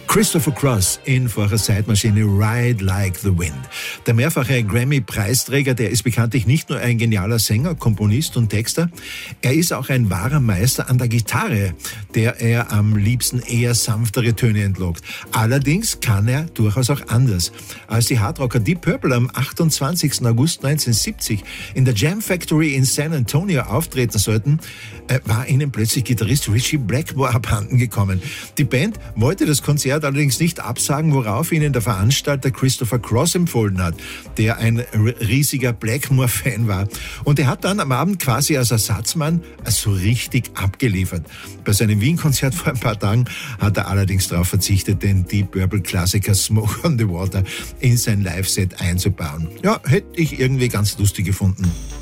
Christopher Cross in vor einer Zeitmaschine Ride Like the Wind. Der mehrfache Grammy-Preisträger, der ist bekanntlich nicht nur ein genialer Sänger, Komponist und Texter, er ist auch ein wahrer Meister an der Gitarre, der er am liebsten eher sanftere Töne entlockt. Allerdings kann er durchaus auch anders. Als die Hardrocker Deep Purple am 28. August 1970 in der Jam Factory in San Antonio auftreten sollten, war ihnen plötzlich Gitarrist Ritchie Blackmore abhanden gekommen. Die Band wollte das Konzert allerdings nicht absagen, worauf ihnen der Veranstalter Christopher Cross empfohlen hat, der ein riesiger Blackmore-Fan war. Und er hat dann am Abend quasi als Ersatzmann so richtig abgeliefert. Bei seinem Wien-Konzert vor ein paar Tagen hat er allerdings darauf verzichtet, den Deep Purple-Klassiker Smoke on the Water in sein Live-Set einzubauen. Ja, hätte ich irgendwie ganz lustig gefunden.